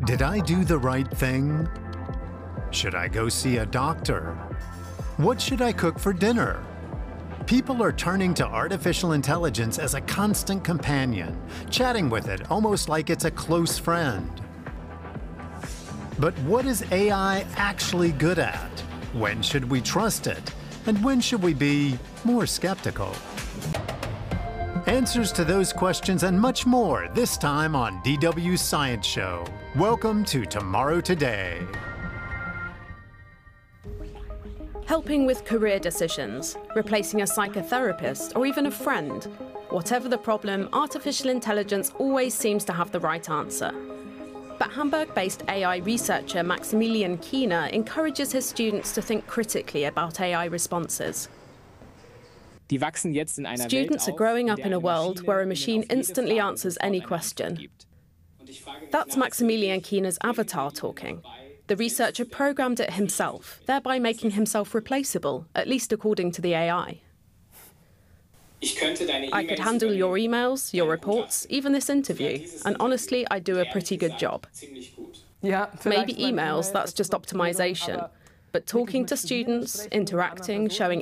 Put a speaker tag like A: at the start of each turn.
A: Did I do the right thing? Should I go see a doctor? What should I cook for dinner? People are turning to artificial intelligence as a constant companion, chatting with it almost like it's a close friend. But what is AI actually good at? When should we trust it? And when should we be more skeptical? Answers to those questions and much more this time on DW's Science Show. Welcome to Tomorrow Today.
B: Helping with career decisions, replacing a psychotherapist, or even a friend. Whatever the problem, artificial intelligence always seems to have the right answer. But Hamburg-based AI researcher Maximilian Kiener encourages his students to think critically about AI responses. Students are growing up in a world where a machine instantly answers any question. That's Maximilian Kiener's avatar talking. The researcher programmed it himself, thereby making himself replaceable, at least according to the AI. I could handle your emails, your reports, even this interview, and honestly, I do a pretty good job. Maybe emails, that's just optimization. But talking to students, interacting, showing